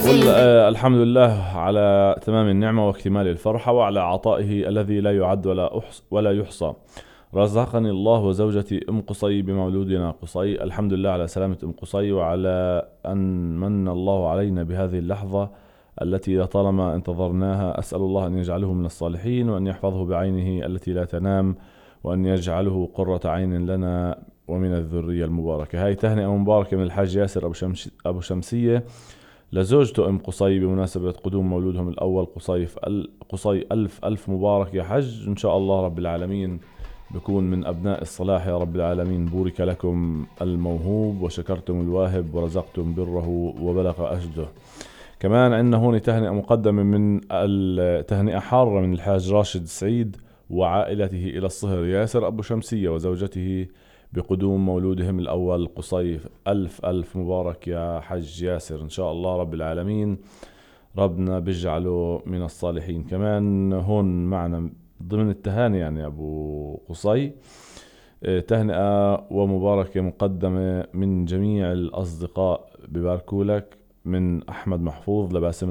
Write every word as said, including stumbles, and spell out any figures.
قل آه الحمد لله على تمام النعمة واكتمال الفرحة وعلى عطائه الذي لا يعد ولا أحص ولا يحصى. رزقني الله وزوجتي أم قصي بمولودنا قصي. الحمد لله على سلامة أم قصي، وعلى أن من الله علينا بهذه اللحظة التي لطالما انتظرناها. أسأل الله أن يجعله من الصالحين، وأن يحفظه بعينه التي لا تنام، وأن يجعله قرة عين لنا ومن الذرية المباركة. هاي تهنئة مباركة من الحاج ياسر أبو, شمش أبو شمسية لزوجته أم قصي بمناسبة قدوم مولودهم الأول قصي. قصي ألف ألف مبارك يا حج، إن شاء الله رب العالمين بكون من أبناء الصلاح يا رب العالمين. بورك لكم الموهوب وشكرتم الواهب ورزقتم بره وبلغ أجده. كمان عندنا هون تهنئة مقدمة من التهنئة حارة من الحاج راشد سعيد وعائلته إلى الصهر ياسر أبو شمسية وزوجته بقدوم مولودهم الأول قصي. ألف ألف مبارك يا حج ياسر، إن شاء الله رب العالمين ربنا بيجعله من الصالحين. كمان هون معنا ضمن التهاني يعني أبو قصي تهنئة ومباركة مقدمة من جميع الأصدقاء، بباركوا لك من أحمد محفوظ لباسم